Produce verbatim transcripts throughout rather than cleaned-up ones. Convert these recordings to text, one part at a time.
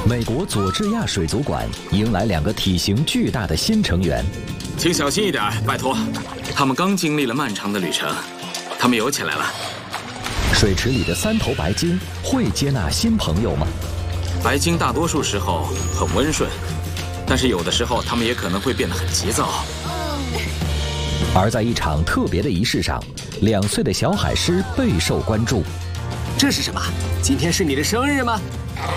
美国佐治亚水族馆迎来两个体型巨大的新成员， 请小心一点，拜托。他们刚经历了漫长的旅程，他们游起来了。 水池里的三头白鲸会接纳新朋友吗？ 白鲸大多数时候很温顺，但是有的时候它们也可能会变得很急躁。 而在一场特别的仪式上，两岁的小海狮备受关注。 这是什么？今天是你的生日吗？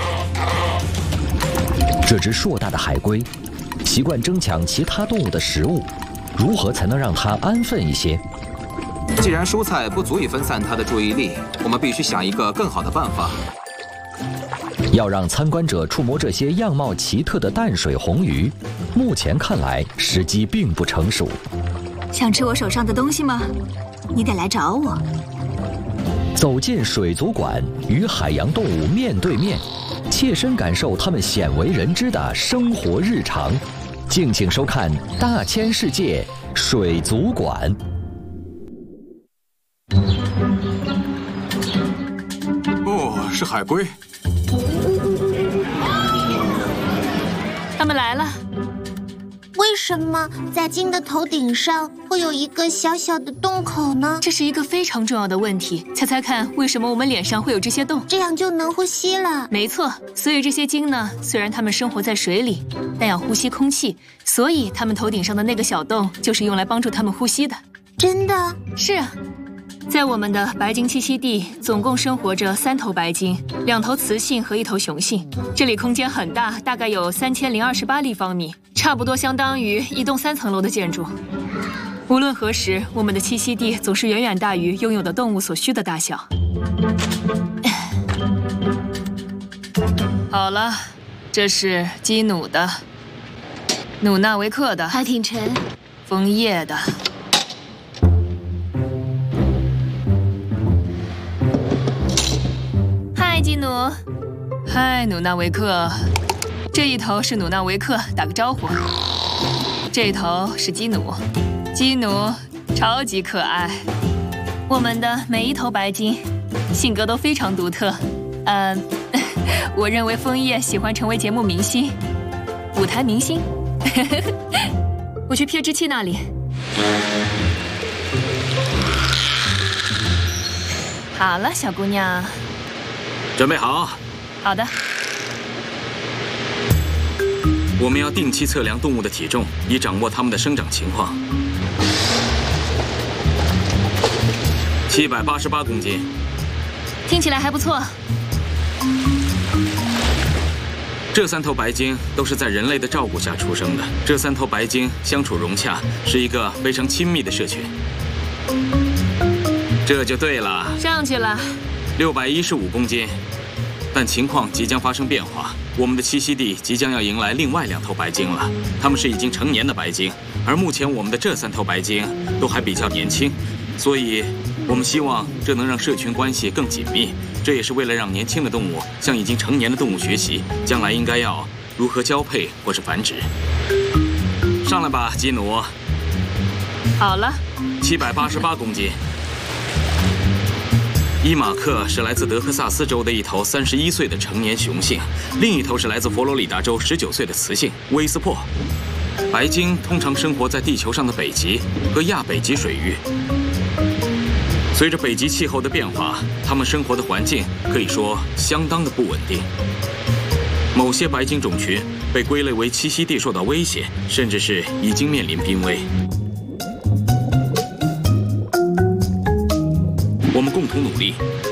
这只硕大的海龟习惯争抢其他动物的食物，如何才能让它安分一些？ 既然蔬菜不足以分散它的注意力，我们必须想一个更好的办法。 要让参观者触摸这些样貌奇特的淡水红鱼，目前看来时机并不成熟。 想吃我手上的东西吗？你得来找我。 走进水族馆，与海洋动物面对面，切身感受它们鲜为人知的生活日常。敬请收看《大千世界水族馆》。 哦，是海龟。 他们来了。 为什么在鲸的头顶上会有一个小小的洞口呢？ 这是一个非常重要的问题。猜猜看，为什么我们脸上会有这些洞？ 这样就能呼吸了。 没错，所以这些鲸呢，虽然它们生活在水里，但要呼吸空气，所以它们头顶上的那个小洞就是用来帮助它们呼吸的。 真的？ 是啊。在我们的白鲸栖息地，总共生活着三头白鲸、两头雌性和一头雄性。这里空间很大，大概有三千零二十八立方米，差不多相当于一栋三层楼的建筑。无论何时，我们的栖息地总是远远大于拥有的动物所需的大小。好了，这是基努的，努纳维克的， 还挺沉。 枫叶的。嗨，基努。嗨，努纳维克。这一头是努纳维克，打个招呼。这一头是基努，基努超级可爱。我们的每一头白鲸性格都非常独特。呃，我认为枫叶喜欢成为节目明星，舞台明星。我去撇汁器那里。好了，小姑娘。 准备好。 好的。 我们要定期测量动物的体重，以掌握它们的生长情况。七百八十八公斤， 听起来还不错。 这三头白鲸都是在人类的照顾下出生的。这三头白鲸相处融洽，是一个非常亲密的社群。这就对了。 上去了。 六百一十五公斤，但情况即将发生变化。我们的栖息地即将要迎来另外两头白鲸了，它们是已经成年的白鲸，而目前我们的这三头白鲸都还比较年轻，所以我们希望这能让社群关系更紧密。这也是为了让年轻的动物向已经成年的动物学习，将来应该要如何交配或是繁殖。上来吧，基努。 好了。 七百八十八公斤。伊马克是来自德克萨斯州的一头三十一岁的成年雄性，另一头是来自佛罗里达州十九岁的雌性威斯珀。白鲸通常生活在地球上的北极和亚北极水域。随着北极气候的变化，它们生活的环境可以说相当的不稳定。某些白鲸种群被归类为栖息地受到威胁，甚至是已经面临濒危。我们共同努力，